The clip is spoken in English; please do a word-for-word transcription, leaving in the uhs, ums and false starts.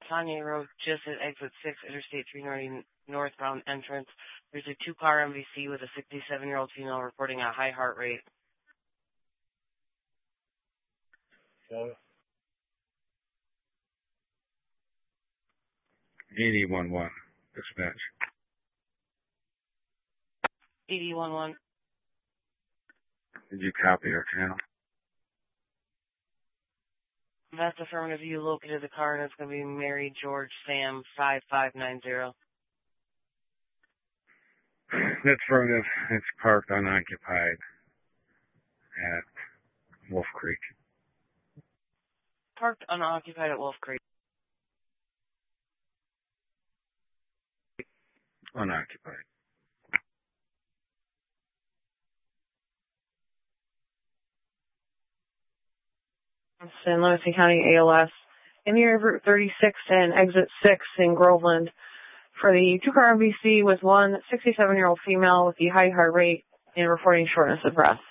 Tanya Road, just at exit six, Interstate three ninety northbound entrance. There's a two-car M V C with a sixty-seven-year-old female reporting a high heart rate. So, eighty one one, dispatch. eighty one one. Did you copy our channel? That's affirmative. You located the car, and it's going to be Mary George Sam five five nine zero. That's affirmative. It's parked unoccupied at Wolf Creek. Parked unoccupied at Wolf Creek. Unoccupied. In Livingston County A L S, in the area of Route thirty-six and exit six in Groveland, for the two-car M V C with one sixty-seven-year-old female with the high heart rate and reporting shortness of breath.